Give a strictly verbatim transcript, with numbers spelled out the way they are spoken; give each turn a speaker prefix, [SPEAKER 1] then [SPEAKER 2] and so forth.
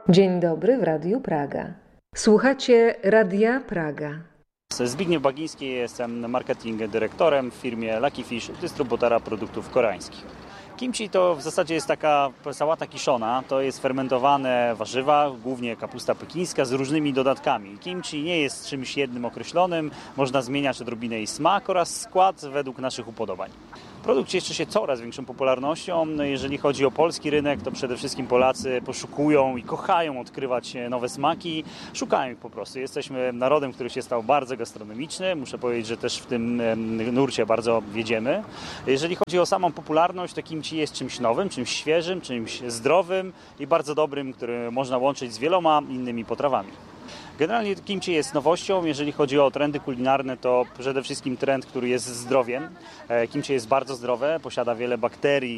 [SPEAKER 1] Dzień dobry w Radiu Praga. Słuchacie Radia Praga.
[SPEAKER 2] Zbigniew Bagiński, jestem marketing dyrektorem w firmie Lucky Fish, dystrybutora produktów koreańskich. Kimchi to w zasadzie jest taka sałata kiszona, to jest fermentowane warzywa, głównie kapusta pekińska z różnymi dodatkami. Kimchi nie jest czymś jednym określonym, można zmieniać odrobinę jej smak oraz skład według naszych upodobań. Produkt cieszy się coraz większą popularnością. Jeżeli chodzi o polski rynek, to przede wszystkim Polacy poszukują i kochają odkrywać nowe smaki. Szukają ich po prostu. Jesteśmy narodem, który się stał bardzo gastronomiczny. Muszę powiedzieć, że też w tym nurcie bardzo wiedziemy. Jeżeli chodzi o samą popularność, to kimchi jest czymś nowym, czymś świeżym, czymś zdrowym i bardzo dobrym, który można łączyć z wieloma innymi potrawami. Generalnie kimchi jest nowością. Jeżeli chodzi o trendy kulinarne, to przede wszystkim trend, który jest zdrowiem. Kimchi jest bardzo zdrowe, posiada wiele bakterii